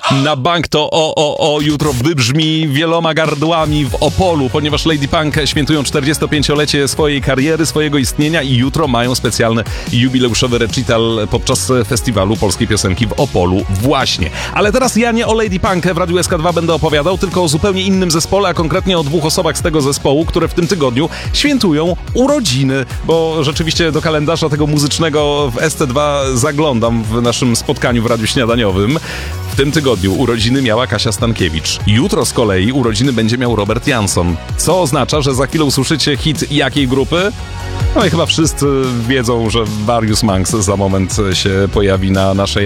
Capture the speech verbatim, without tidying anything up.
Na bank to o, o, o jutro wybrzmi wieloma gardłami w Opolu, ponieważ Lady Punk świętują czterdziestopięciolecie swojej kariery, swojego istnienia i jutro mają specjalny jubileuszowy recital podczas festiwalu polskiej piosenki w Opolu właśnie. Ale teraz ja nie o Lady Punk w Radiu S K dwa będę opowiadał, tylko o zupełnie innym zespole, a konkretnie o dwóch osobach z tego zespołu, które w tym tygodniu świętują urodziny, bo rzeczywiście do kalendarza tego muzycznego w S T dwa zaglądam w naszym spotkaniu w Radiu Śniadaniowym. W tym tygodniu urodziny miała Kasia Stankiewicz. Jutro z kolei urodziny będzie miał Robert Jansson, co oznacza, że za chwilę usłyszycie hit jakiej grupy? No i chyba wszyscy wiedzą, że Various Monks za moment się pojawi na naszej